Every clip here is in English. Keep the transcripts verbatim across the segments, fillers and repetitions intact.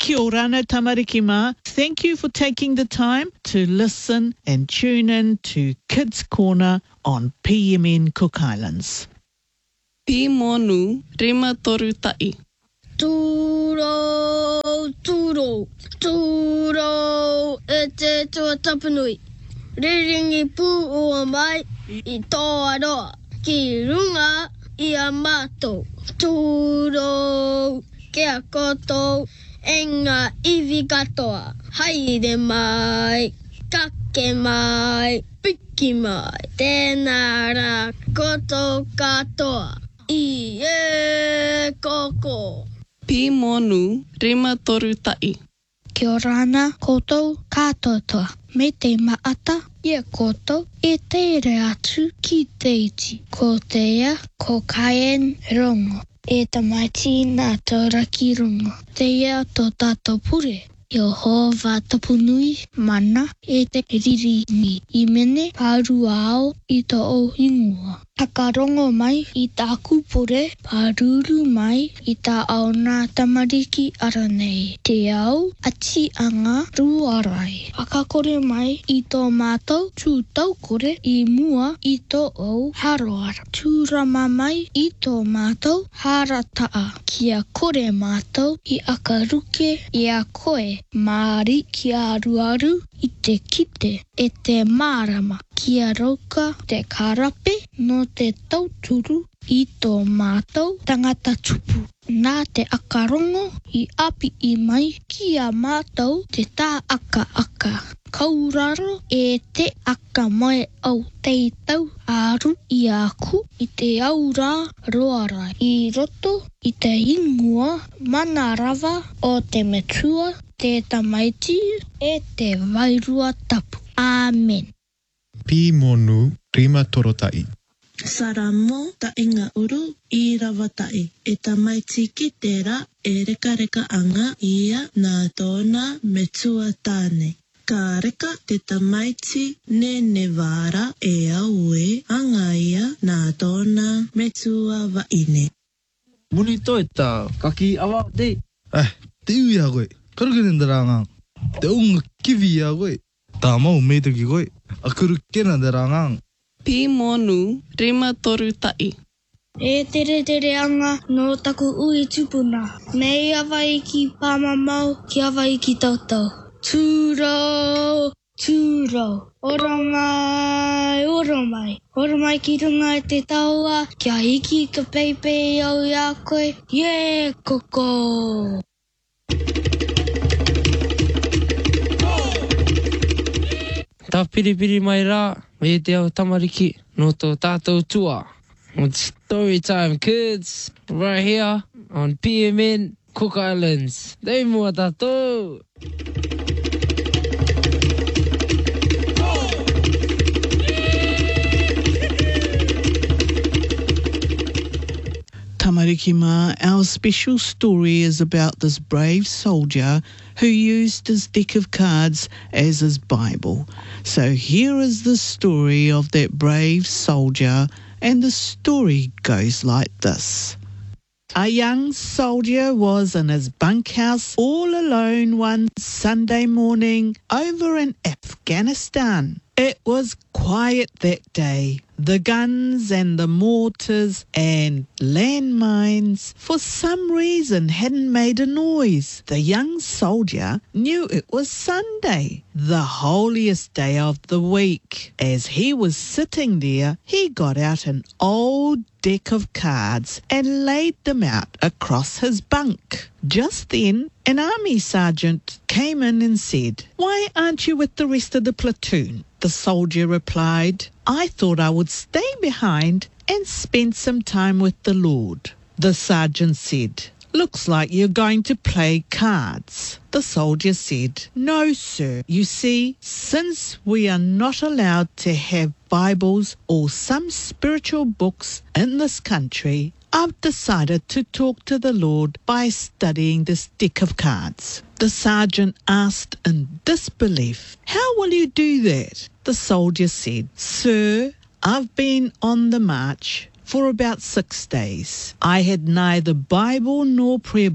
Kia ora no tamariki mā. Thank you for taking the time to listen and tune in to Kids Corner on P M N Cook Islands. Pi monu rima toru tai. Tūro, tūro, tūro, e te tua tapanui. Riringi pū ua mai i tō aroa, ki runga i a mātou. Tūro, kia kotou, enga iwi katoa. Haere mai, kake mai, piki mai. Tēnā rā kotou katoa. I e koko. Pi monu rima toru tai. Kia ora ana koutou katoa. Me te maata, ia koutou e teire atu ki te iti. Ko te ia, ko kaien rongo. E tamaiti nā tauraki rongo. Te ia tō tātou pure. Yehova tapunui mana e te riringi. I mene pāru ao i tō o ingua. Takarongo mai i tā kupore, pāruru mai i tā ao nā tamariki aranei. Te au ati anga ruarai. Akakore mai i tō mātou tū taukore i mua i tō au haroara. Tūrama mai i tō mātou harataa. Kia kore mātou i akaruke i a koe. Māri kia aruaru i te kite e te mārama. Kia rauka te karape no te tauturu i tō mātou tangata tupu. Nā te akarongo i api i mai ki a mātou te tā aka aka. Kauraro e te aka mai au teitau aru i aku i te aura roara. I roto i te ingua mana rawa o te metua, te tamaiti e te wairua tapu. Amen. Pi monu rima torotai. Saramo ta inga uru i rawatai. E tamaiti ki tērā e reka reka anga ia nā tōna metua tāne. Ka reka te tamaiti ne ne wāra e aue anga ia nā tōna metua waine. Muni toi tā kaki awa te. Eh, te ui a koe. Karukinendarangang. Te unga kiwi a koe. Tā mau meituki koe. Akuru kena darangang. Pi monu rima toru tai. E tere tere anga no taku ui tupuna. Mei awa i ki pāmamau ki awa i ki tautau. Tūro, tūro. Ora mai, ora mai. Ora mai ki runga e te taua. Kia hiki ka peipei au i a koe. Ie, koko. Tā piripiri mai rā, me te au tamariki, no tō tātou tua. It's story time, kids, right here on P M N Cook Islands. Dei mua tātou! Tamariki mā, our special story is about this brave soldier who used his deck of cards as his Bible. So here is the story of that brave soldier, and the story goes like this. A young soldier was in his bunkhouse all alone one Sunday morning over in Afghanistan. It was quiet that day. The guns and the mortars and landmines for some reason hadn't made a noise. The young soldier knew it was Sunday, the holiest day of the week. As he was sitting there, he got out an old deck of cards and laid them out across his bunk. Just then, an army sergeant came in and said, "Why aren't you with the rest of the platoon?" The soldier replied, "I thought I would stay behind and spend some time with the Lord." The sergeant said, "Looks like you're going to play cards." The soldier said, "No, sir. You see, since we are not allowed to have Bibles or some spiritual books in this country, I've decided to talk to the Lord by studying this deck of cards." The sergeant asked in disbelief, "How will you do that?" The soldier said, "Sir, I've been on the march for about six days. I had neither Bible nor prayer book,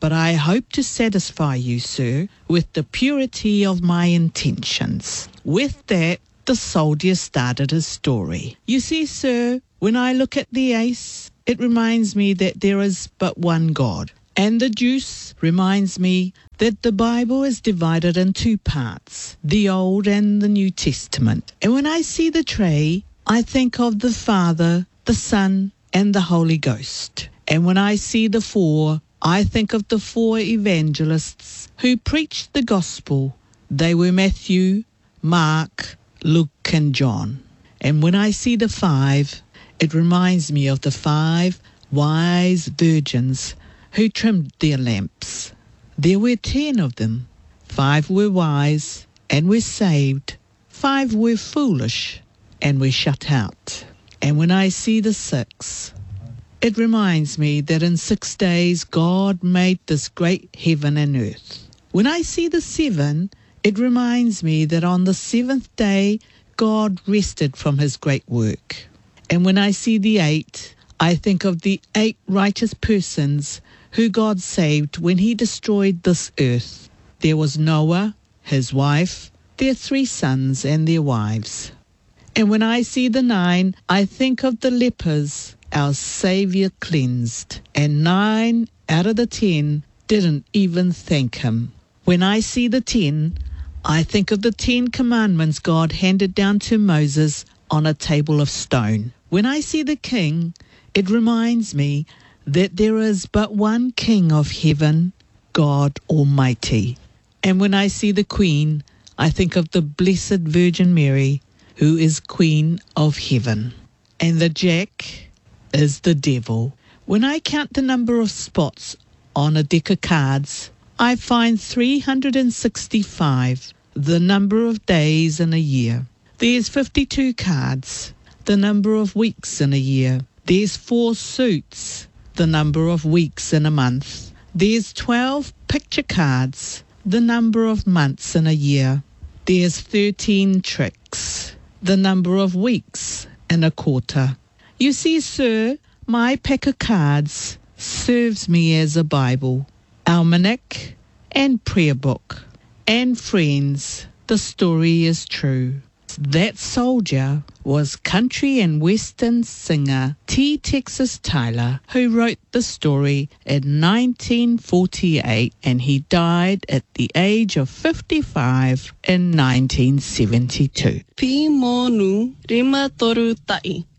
but I hope to satisfy you, sir, with the purity of my intentions. With that, the soldier started his story. You see, sir, when I look at the ace, it reminds me that there is but one God. And the juice reminds me that the Bible is divided in two parts, the Old and the New Testament. And when I see the tray, I think of the Father, the Son, and the Holy Ghost. And when I see the four, I think of the four evangelists who preached the gospel. They were Matthew, Mark, Luke, and John. And when I see the five, it reminds me of the five wise virgins who trimmed their lamps. There were ten of them. Five were wise and were saved. Five were foolish and were shut out. And when I see the six, it reminds me that in six days God made this great heaven and earth. When I see the seven, it reminds me that on the seventh day God rested from his great work. And when I see the eight, I think of the eight righteous persons who God saved when he destroyed this earth. There was Noah, his wife, their three sons and their wives. And when I see the nine, I think of the lepers our Saviour cleansed, and nine out of the ten didn't even thank him. When I see the ten, I think of the Ten Commandments God handed down to Moses on a table of stone. When I see the king, it reminds me that there is but one King of heaven, God Almighty. And when I see the Queen, I think of the Blessed Virgin Mary, who is Queen of heaven. And the Jack is the devil. When I count the number of spots on a deck of cards, I find three hundred sixty-five, the number of days in a year. There's fifty-two cards, the number of weeks in a year. There's four suits, the number of weeks in a month. There's twelve picture cards, the number of months in a year. There's thirteen tricks, the number of weeks in a quarter. You see, sir, my pack of cards serves me as a Bible, almanac, and prayer book. And friends, the story is true. That soldier was country and western singer T. Texas Tyler, who wrote the story in nineteen forty-eight, and he died at the age of fifty-five in nineteen seventy-two. Pi monu rima toru tai.